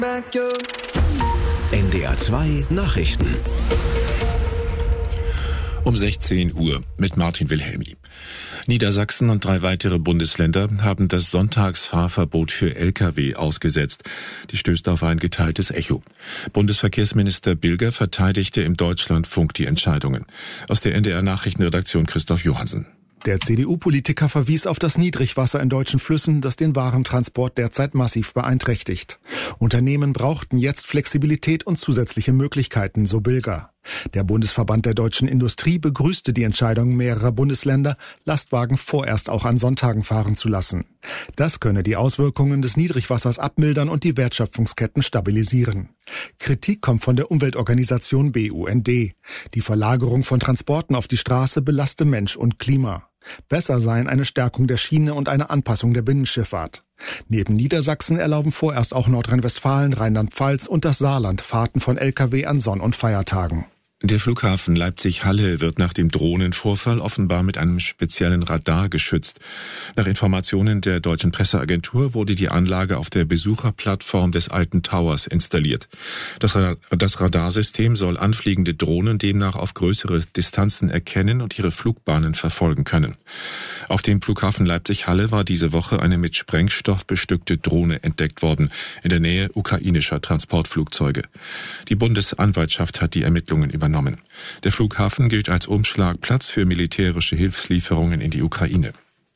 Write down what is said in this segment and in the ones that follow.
NDR 2 Nachrichten. Um 16 Uhr mit Martin Wilhelmi. Niedersachsen und 3 weitere Bundesländer haben das Sonntagsfahrverbot für Lkw ausgesetzt. Die stößt auf ein geteiltes Echo. Bundesverkehrsminister Bilger verteidigte im Deutschlandfunk die Entscheidungen. Aus der NDR Nachrichtenredaktion Christoph Johansen. Der CDU-Politiker verwies auf das Niedrigwasser in deutschen Flüssen, das den Warentransport derzeit massiv beeinträchtigt. Unternehmen brauchten jetzt Flexibilität und zusätzliche Möglichkeiten, so Bilger. Der Bundesverband der deutschen Industrie begrüßte die Entscheidung mehrerer Bundesländer, Lastwagen vorerst auch an Sonntagen fahren zu lassen. Das könne die Auswirkungen des Niedrigwassers abmildern und die Wertschöpfungsketten stabilisieren. Kritik kommt von der Umweltorganisation BUND. Die Verlagerung von Transporten auf die Straße belaste Mensch und Klima. Besser seien eine Stärkung der Schiene und eine Anpassung der Binnenschifffahrt. Neben Niedersachsen erlauben vorerst auch Nordrhein-Westfalen, Rheinland-Pfalz und das Saarland Fahrten von Lkw an Sonn- und Feiertagen. Der Flughafen Leipzig-Halle wird nach dem Drohnenvorfall offenbar mit einem speziellen Radar geschützt. Nach Informationen der deutschen Presseagentur wurde die Anlage auf der Besucherplattform des alten Towers installiert. Das Radarsystem soll anfliegende Drohnen demnach auf größere Distanzen erkennen und ihre Flugbahnen verfolgen können. Auf dem Flughafen Leipzig-Halle war diese Woche eine mit Sprengstoff bestückte Drohne entdeckt worden, in der Nähe ukrainischer Transportflugzeuge. Die Bundesanwaltschaft hat die Ermittlungen übernommen. Der Flughafen gilt als Umschlagplatz für militärische Hilfslieferungen in die Ukraine.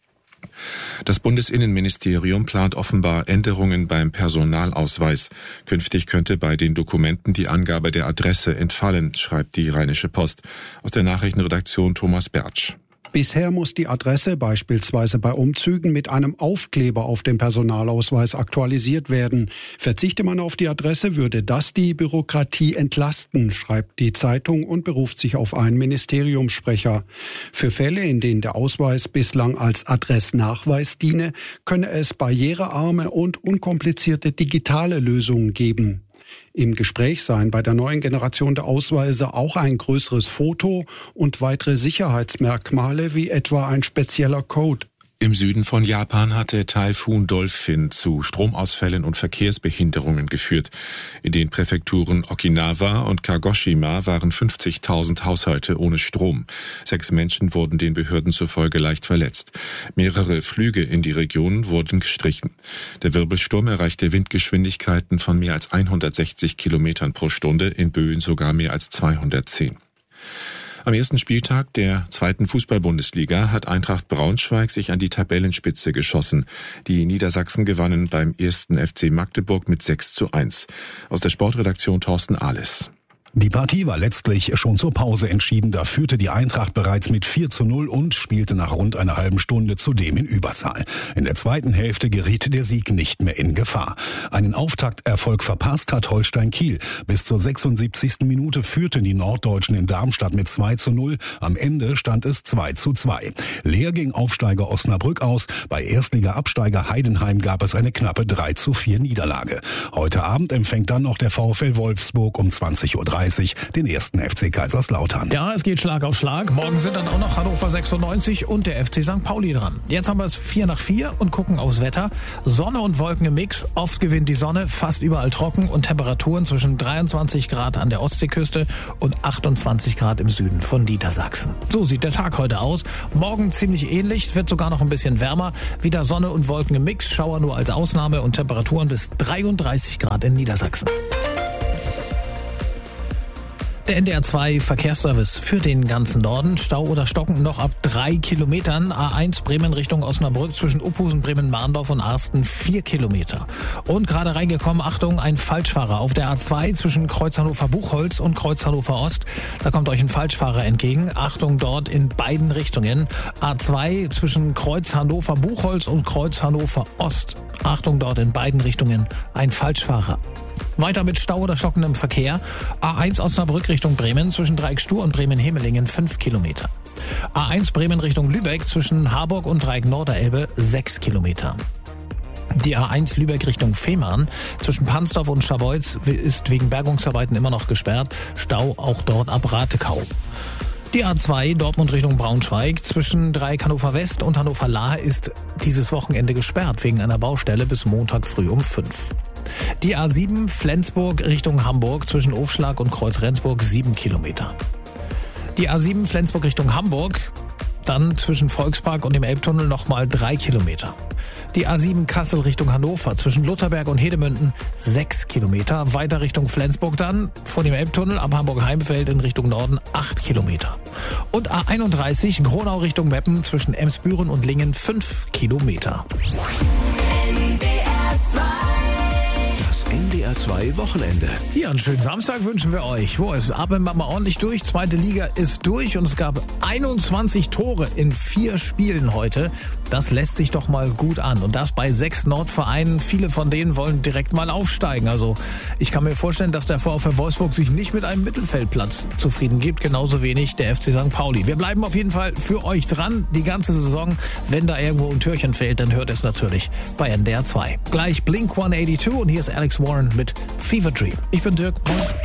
Das Bundesinnenministerium plant offenbar Änderungen beim Personalausweis. Künftig könnte bei den Dokumenten die Angabe der Adresse entfallen, schreibt die Rheinische Post. Aus der Nachrichtenredaktion Thomas Bertsch. Bisher muss die Adresse beispielsweise bei Umzügen mit einem Aufkleber auf dem Personalausweis aktualisiert werden. Verzichte man auf die Adresse, würde das die Bürokratie entlasten, schreibt die Zeitung und beruft sich auf einen Ministeriumssprecher. Für Fälle, in denen der Ausweis bislang als Adressnachweis diene, könne es barrierearme und unkomplizierte digitale Lösungen geben. Im Gespräch seien bei der neuen Generation der Ausweise auch ein größeres Foto und weitere Sicherheitsmerkmale wie etwa ein spezieller Code. Im Süden von Japan hatte Taifun Dolphin zu Stromausfällen und Verkehrsbehinderungen geführt. In den Präfekturen Okinawa und Kagoshima waren 50.000 Haushalte ohne Strom. 6 Menschen wurden den Behörden zufolge leicht verletzt. Mehrere Flüge in die Region wurden gestrichen. Der Wirbelsturm erreichte Windgeschwindigkeiten von mehr als 160 Kilometern pro Stunde, in Böen sogar mehr als 210. Am ersten Spieltag der 2. Fußball-Bundesliga hat Eintracht Braunschweig sich an die Tabellenspitze geschossen. Die Niedersachsen gewannen beim 1. FC Magdeburg mit 6:1. Aus der Sportredaktion Thorsten Ahles. Die Partie war letztlich schon zur Pause entschieden. Da führte die Eintracht bereits mit 4:0 und spielte nach rund einer halben Stunde zudem in Überzahl. In der zweiten Hälfte geriet der Sieg nicht mehr in Gefahr. Einen Auftakterfolg verpasst hat Holstein Kiel. Bis zur 76. Minute führten die Norddeutschen in Darmstadt mit 2:0. Am Ende stand es 2:2. Leer ging Aufsteiger Osnabrück aus. Bei Erstliga-Absteiger Heidenheim gab es eine knappe 3:4 Niederlage. Heute Abend empfängt dann noch der VfL Wolfsburg um 20:30 Uhr den 1. FC Kaiserslautern. Ja, es geht Schlag auf Schlag. Morgen sind dann auch noch Hannover 96 und der FC St. Pauli dran. Jetzt haben wir es 4:04 und gucken aufs Wetter. Sonne und Wolken im Mix. Oft gewinnt die Sonne, fast überall trocken und Temperaturen zwischen 23 Grad an der Ostseeküste und 28 Grad im Süden von Niedersachsen. So sieht der Tag heute aus. Morgen ziemlich ähnlich, wird sogar noch ein bisschen wärmer. Wieder Sonne und Wolken im Mix, Schauer nur als Ausnahme und Temperaturen bis 33 Grad in Niedersachsen. Der NDR 2 Verkehrsservice für den ganzen Norden. Stau oder Stocken noch ab 3 Kilometern. A1 Bremen Richtung Osnabrück zwischen Uphusen, Bremen-Mahndorf und Arsten 4 Kilometer. Und gerade reingekommen, Achtung, ein Falschfahrer auf der A2 zwischen Kreuz Hannover-Buchholz und Kreuz Hannover-Ost. Da kommt euch ein Falschfahrer entgegen. Achtung dort in beiden Richtungen. A2 zwischen Kreuz Hannover-Buchholz und Kreuz Hannover-Ost. Achtung dort in beiden Richtungen, ein Falschfahrer. Weiter mit Stau oder stockendem Verkehr. A1 Osnabrück Richtung Bremen zwischen Dreieck-Stur und Bremen-Hemelingen 5 Kilometer. A1 Bremen Richtung Lübeck zwischen Harburg und Dreieck-Norderelbe 6 Kilometer. Die A1 Lübeck Richtung Fehmarn zwischen Pansdorf und Scharbeutz ist wegen Bergungsarbeiten immer noch gesperrt. Stau auch dort ab Ratekau. Die A2 Dortmund Richtung Braunschweig zwischen Dreieck Hannover West und Hannover Lahr ist dieses Wochenende gesperrt wegen einer Baustelle bis Montag früh um 5. Die A7 Flensburg Richtung Hamburg zwischen Ofschlag und Kreuz Rendsburg 7 Kilometer. Die A7 Flensburg Richtung Hamburg, dann zwischen Volkspark und dem Elbtunnel nochmal 3 Kilometer. Die A7 Kassel Richtung Hannover zwischen Lutherberg und Hedemünden 6 Kilometer. Weiter Richtung Flensburg dann vor dem Elbtunnel ab Hamburg-Heimfeld in Richtung Norden 8 Kilometer. Und A31 Gronau Richtung Meppen zwischen Emsbüren und Lingen 5 Kilometer. Das NDR 2 Wochenende. Ja, einen schönen Samstag wünschen wir euch. Es atmen wir mal ordentlich durch. Zweite Liga ist durch und es gab 21 Tore in 4 Spielen heute. Das lässt sich doch mal gut an. Und das bei 6 Nordvereinen. Viele von denen wollen direkt mal aufsteigen. Also ich kann mir vorstellen, dass der VfL Wolfsburg sich nicht mit einem Mittelfeldplatz zufrieden gibt. Genauso wenig der FC St. Pauli. Wir bleiben auf jeden Fall für euch dran die ganze Saison. Wenn da irgendwo ein Türchen fällt, dann hört es natürlich bei NDR 2. Gleich Blink 182 und hier ist Alex Warren mit Fever Dream. Ich bin Dirk.